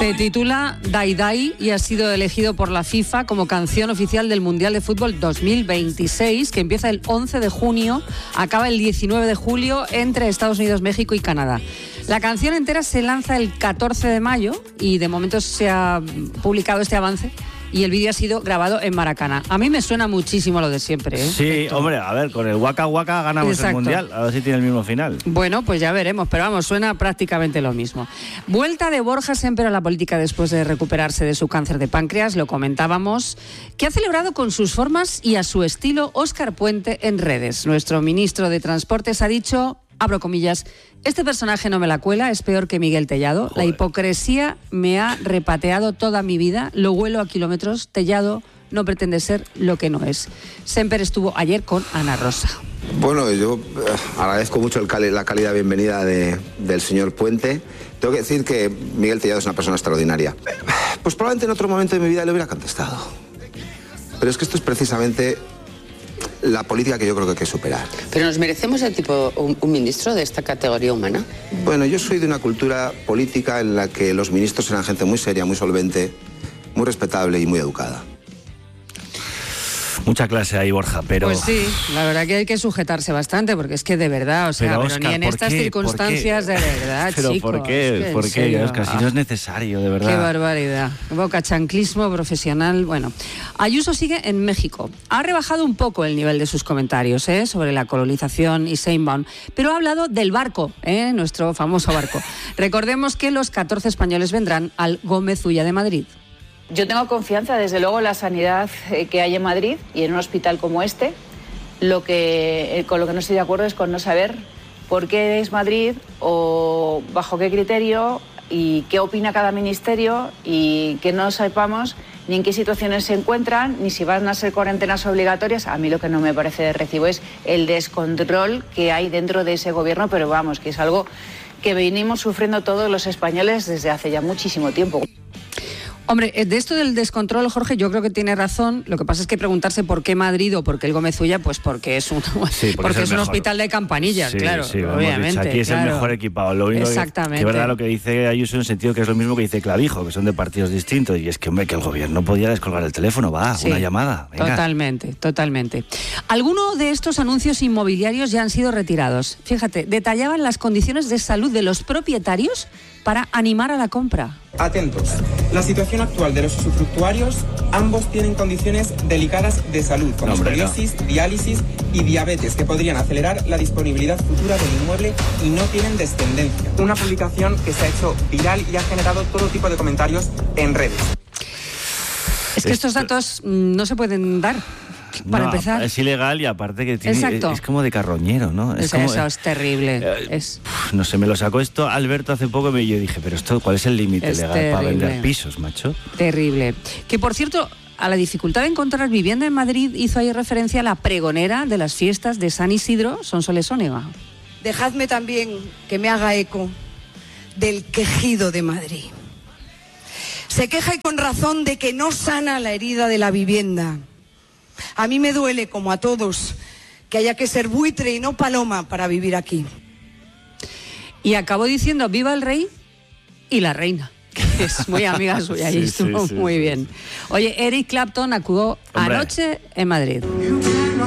Se titula Dai Dai y ha sido elegido por la FIFA como canción oficial del Mundial de Fútbol 2026, que empieza el 11 de junio, acaba el 19 de julio entre Estados Unidos, México y Canadá. La canción entera se lanza el 14 de mayo y de momento se ha publicado este avance y el vídeo ha sido grabado en Maracaná. A mí me suena muchísimo lo de siempre, ¿eh? Sí, hombre, a ver, con el Waka Waka ganamos el Mundial, a ver si tiene el mismo final. Bueno, pues ya veremos, pero vamos, suena prácticamente lo mismo. Vuelta de Borja Sémper a la política después de recuperarse de su cáncer de páncreas, lo comentábamos, que ha celebrado con sus formas y a su estilo Óscar Puente en redes. Nuestro ministro de Transportes ha dicho, abro comillas, este personaje no me la cuela, es peor que Miguel Tellado. Joder. La hipocresía me ha repateado toda mi vida, lo huelo a kilómetros. Tellado no pretende ser lo que no es. Sémper estuvo ayer con Ana Rosa. Bueno, yo agradezco mucho la cálida bienvenida del señor Puente. Tengo que decir que Miguel Tellado es una persona extraordinaria. Pues probablemente en otro momento de mi vida le hubiera contestado. Pero es que esto es precisamente la política que yo creo que hay que superar. ¿Pero nos merecemos un ministro de esta categoría humana? Bueno, yo soy de una cultura política en la que los ministros eran gente muy seria, muy solvente, muy respetable y muy educada. Mucha clase ahí, Borja, pero... Pues sí, la verdad que hay que sujetarse bastante, porque es que de verdad, o sea, pero Óscar, ni en estas circunstancias de verdad, pero chicos. ¿por qué? ¿Por qué, Óscar? Si no es necesario, de verdad. Qué barbaridad. Bocachanclismo profesional. Bueno, Ayuso sigue en México. Ha rebajado un poco el nivel de sus comentarios sobre la colonización y Sheinbaum, pero ha hablado del barco, nuestro famoso barco. Recordemos que los 14 españoles vendrán al Gómez Ulla de Madrid. Yo tengo confianza, desde luego, en la sanidad que hay en Madrid y en un hospital como este. Con lo que no estoy de acuerdo es con no saber por qué es Madrid o bajo qué criterio y qué opina cada ministerio y que no sepamos ni en qué situaciones se encuentran, ni si van a ser cuarentenas obligatorias. A mí lo que no me parece de recibo es el descontrol que hay dentro de ese gobierno, pero vamos, que es algo que venimos sufriendo todos los españoles desde hace ya muchísimo tiempo. Hombre, de esto del descontrol, Jorge, yo creo que tiene razón. Lo que pasa es que preguntarse por qué Madrid o por qué el Gómez Ulla, pues porque es un hospital de campanillas, sí, claro, sí, obviamente. Aquí es el mejor equipado. Lo único exactamente. Que es verdad lo que dice Ayuso, en el sentido que es lo mismo que dice Clavijo, que son de partidos distintos. Y es que, hombre, que el gobierno podía descolgar el teléfono, una llamada. Venga. Totalmente. Algunos de estos anuncios inmobiliarios ya han sido retirados. Fíjate, detallaban las condiciones de salud de los propietarios para animar a la compra. Atentos. La situación actual de los usufructuarios, ambos tienen condiciones delicadas de salud, como escoliosis, diálisis y diabetes, que podrían acelerar la disponibilidad futura del inmueble y no tienen descendencia. Una publicación que se ha hecho viral y ha generado todo tipo de comentarios en redes. Es que estos datos no se pueden dar. Para empezar. Es ilegal y aparte que tiene, es como de carroñero, ¿no? Eso es terrible. No sé, me lo sacó esto Alberto hace poco y yo dije, pero esto, ¿cuál es el límite legal para vender pisos, macho? Terrible. Que, por cierto, a la dificultad de encontrar vivienda en Madrid hizo ahí referencia la pregonera de las fiestas de San Isidro, Sonsoles Onega. Dejadme también que me haga eco del quejido de Madrid. Se queja y con razón de que no sana la herida de la vivienda. A mí me duele, como a todos, que haya que ser buitre y no paloma para vivir aquí. Y acabó diciendo viva el rey y la reina, que es muy amiga suya y estuvo muy bien. Oye, Eric Clapton actuó anoche en Madrid.